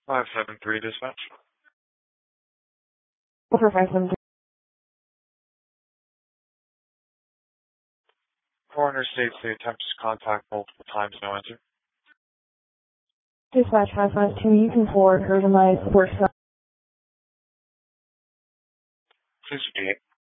573 dispatch. Over 573. Coroner states they attempted to contact multiple times, no answer. Dispatch 552, you can forward her to my support cell. Please repeat.